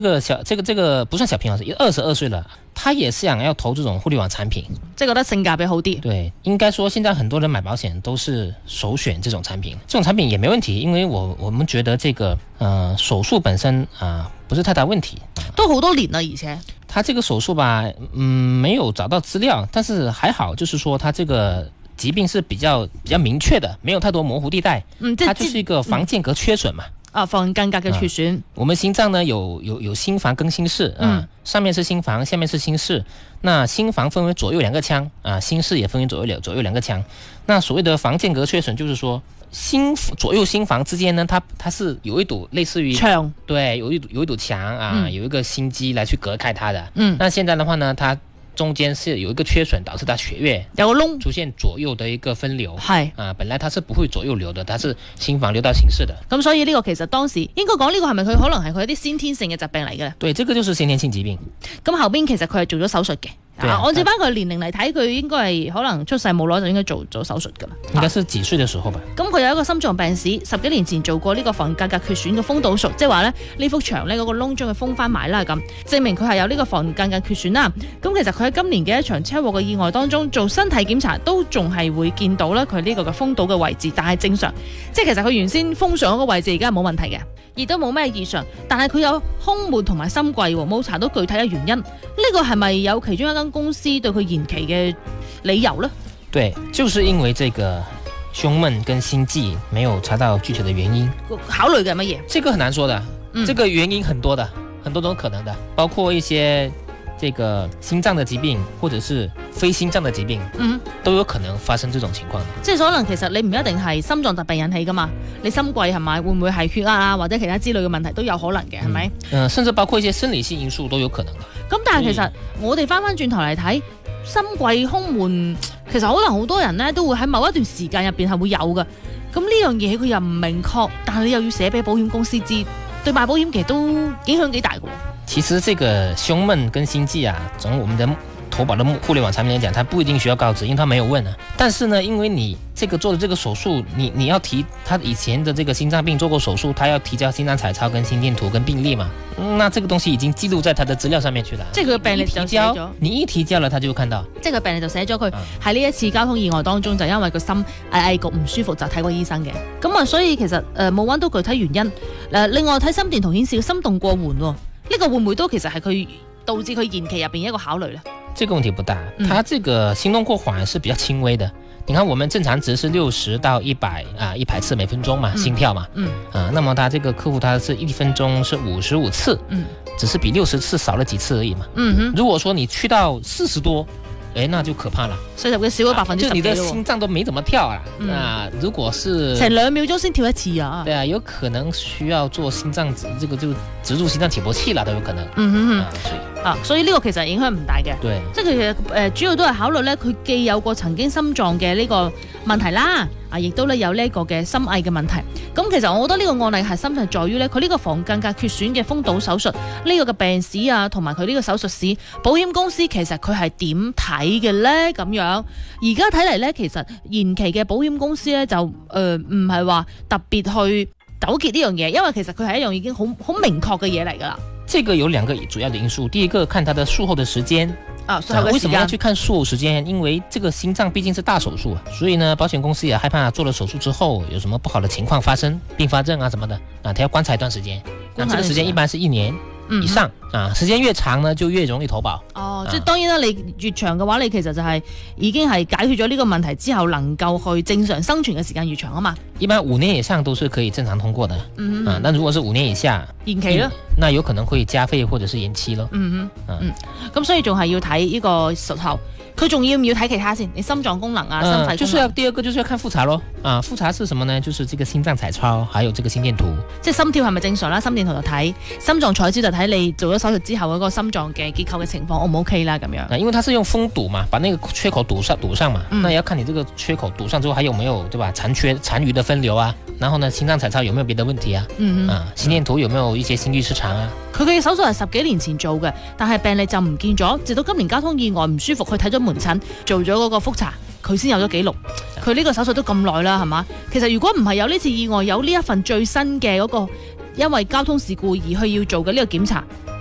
这个不算小朋友，22岁了，他也是想要投这种互联网产品， 即係覺得性價比好啲。 对，應該說現在很多人買保險都是首選這種產品，這種產品也沒問題，因為我們覺得這個手術本身不是太大問題， 都好多年啦，而且他這個手術吧，沒有找到資料，但是還好，就是說他這個疾病是比較明確的，沒有太多模糊地帶，它就是一個房間隔缺損嘛。 房間隔嘅缺損。 我們心臟呢有心房跟心室上面是心房，下面是心室。那心房分為左右兩個腔心室也分為左右兩個腔。那所謂的房間隔缺損，就是說左右心房之間呢，它是有一堵類似於牆， 對，有一堵牆有一個心肌來去隔開它的。那現在的話呢，它中間是有一個缺損，導致它血液有個窿出現左右的一個分流。 係本來它是不會左右流的，它是心房流到心室的。 咁所以呢個其實當時應該講呢個係咪佢可能係佢一啲先天性嘅疾病嚟嘅咧？ 對，這個就是先天性疾病。 咁後邊其實佢係做咗手術嘅。按照翻佢年齡嚟睇，佢應該係可能出世冇耐就應該做手術㗎啦。 應該是幾歲嘅時候吧。咁佢有一個心臟病史，10幾年前做過呢個房間隔缺損嘅封堵術，即係話咧呢幅牆呢嗰個窿將佢封翻埋啦，咁證明佢係有呢個房間隔缺損啦。咁其實佢喺今年嘅一場車禍嘅意外當中做身體檢查都仲係會見到咧佢呢個嘅封堵嘅位置，但係正常，即係其實佢原先封上嗰個位置而家係冇問題嘅，亦都冇咩異常。但係佢有胸悶同埋心悸，冇查到具體嘅原因。呢個係咪有其中一間公司對佢延期嘅理由呢？ 對，就是因為這個胸悶跟心悸沒有查到具體的原因。 考慮嘅乜嘢？ 這個很難說的，這個原因很多的，很多種可能的，包括一些這個心臟的疾病或者是非心臟的疾病，都有可能發生這種情況。 即係可能其實你唔一定係心臟疾病引起噶嘛，你心悸係咪？會唔會係血壓啊或者其他之類嘅問題都有可能嘅，係咪？ 甚至包括一些生理性因素都有可能的。 咁但係其實我哋翻轉頭嚟睇，心悸、胸悶，其實可能好多人呢都會喺某一段時間入邊係會有嘅。咁呢樣嘢佢又唔明確，但係你又要寫俾保險公司知，對賣保險其實都影響幾大嘅。 其實這個胸悶跟心悸從我們的投保的互聯網產品來講，它不一定需要告知，因為它沒有問。但是呢，因為你這個做的這個手術，你要提他以前的這個心臟病做過手術，他要提交心臟彩超跟心電圖跟病歷嘛，那這個東西已經記錄在他的資料上面去了。即係佢病歷就寫咗，你一提交了，他就會看到。即係佢病歷就寫咗佢喺呢一次交通意外當中，就因為個心翳焗唔舒服就睇過醫生嘅。咁所以其實冇揾到具體原因。另外睇心電圖顯示心動過緩，呢個會唔會都其實係佢導致佢延期入邊一個考慮呢？ 這個問題不大，它這個心動過緩是比較輕微的。你看我們正常值是60到100次每分鐘嘛，心跳嘛，那麼他這個客戶他是1分鐘是55次，只是比60次少了幾次而已嘛。如果說你去到40多，那就可怕了。所以少咗10%，就你的心臟都沒怎麼跳如果是成2秒鐘先跳一次啊。 對有可能需要做心臟這個就植入心臟起搏器啦，都有可能。 所以呢個其實影響唔大嘅。 對， 即係其實主要都係考慮咧，佢既有過曾經心臟嘅呢個問題啦，亦都咧有呢個嘅心翳嘅問題。咁其實我覺得呢個案例核心係在於咧，佢呢個房間隔缺損嘅封堵手術呢個嘅病史同埋佢呢個手術史，保險公司其實佢係點睇嘅咧？咁樣而家睇嚟咧，其實延期嘅保險公司咧就唔係話特別去糾結呢樣嘢，因為其實佢係一樣已經好明確嘅嘢嚟㗎啦。 這個有2個主要的因素，第一個看它的術後的時間。為什麼要去看術後時間？因為這個心臟畢竟是大手術，所以呢，保險公司也害怕做了手術之後有什麼不好的情況發生，併發症什麼的，他要觀察一段時間。那這個時間一般是1年以上，時間越長呢就越容易投保。 即係當然啦，你越長嘅話，你其實就係已經係解決咗呢個問題之後，能夠去正常生存嘅時間越長啊嘛。 一般5年以上都是可以正常通過的。但如果是5年以下， 延期咯， 那有可能會加費或者是延期咯。 咁所以仲係要睇呢個術後，佢仲要唔要睇其他先？你心臟功能心肺功能。 就是第二個就是要看複查咯。複查是什麼呢？就是這個心臟彩超，還有這個心電圖。即係心跳係咪正常啦？心電圖就睇，心臟彩超就睇你做咗手術之後嗰個心臟嘅結構嘅情況 O 唔 OK 啦咁樣。因為它是用封堵嘛，把那個缺口堵上嘛。那也要看你這個缺口堵上之後還有沒有，對吧？殘餘的分流啊。然後呢，心臟彩超有沒有別的問題啊？心電圖有沒有一些心律失常啊？佢嘅手術係10幾年前做嘅，但係病歷就唔見咗，直到今年交通意外唔舒服，佢睇咗門診，做咗嗰個複查，佢先有咗記錄。佢呢個手術都咁耐啦，係嘛？其實如果唔係有呢次意外，有呢一份最新嘅嗰個因為交通事故而去要做嘅呢個檢查，